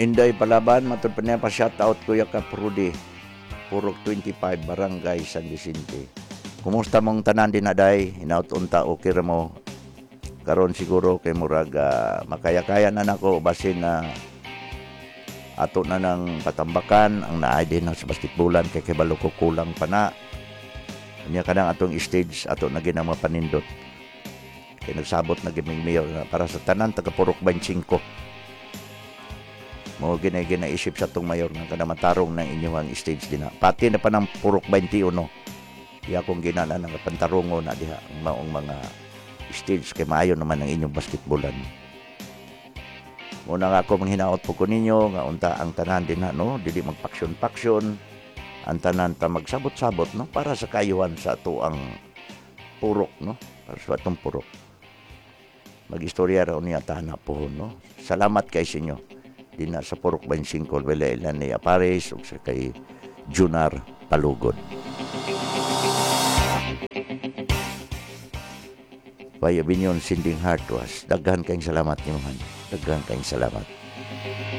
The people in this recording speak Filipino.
Inday Palaban, matod pa niya pa shoutout Kuya Kaprudi, Purok 25, Barangay San Vicente. Kumusta mong tanan din na day? Hinaut unta okay ra mo? Karon siguro kay murag makaya-kaya na nako basin na ato na ng patambakan ang naay din sa basketballan kay kibalo ko kulang pa na. Unya kanang atong stage ato na ginang mapanindot. Kay nagsabot na giming mayor para sa tanan taga Purok 25. Mo ginaisip sa tong mayor nga kada matarong ng inyong stage dina. Pati na pa ng Purok 21. Iya kong ginana ng pantarungo na diha ang maong mga stage kay maayo naman ang inyong basketballan. Muna nga ako manghinaot po ko ninyo nga unta ang tanan din no, dili magpaksyon-paksyon. Ang tanan ta magsabot-sabot no para sa kayuhan sa ato ang purok no, para sa atong purok. Magistorya raw niya tahan po no. Salamat kay sa inyo. Dina sa Purok 25 Bela ni Apares ug sa kay Junar Palugod. Paya Binyon Sinding Heart was daghan kayong salamat niyo man. Daghan kayong salamat.